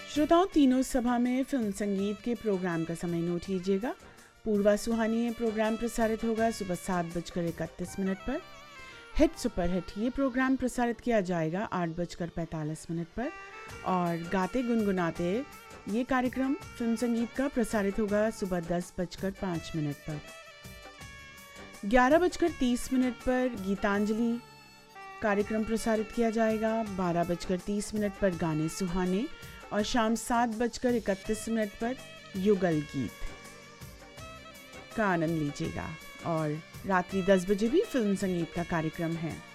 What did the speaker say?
श्रोताओं, तीनों सभा में फिल्म संगीत के प्रोग्राम का समय नोट कीजिएगा। पूर्वा सुहानी ये प्रोग्राम प्रसारित होगा सुबह 7:31 पर। हिट सुपर हिट ये प्रोग्राम प्रसारित किया जाएगा 8:45 पर। और गाते गुनगुनाते ये कार्यक्रम फिल्म संगीत का प्रसारित होगा सुबह 10:05 पर। 11:30 पर गीतांजलि कार्यक्रम प्रसारित किया जाएगा। 12:30 पर गाने सुहाने और शाम 7:31 पर युगल गीत का आनंद लीजिएगा। और रात्रि 10 बजे भी फिल्म संगीत का कार्यक्रम है।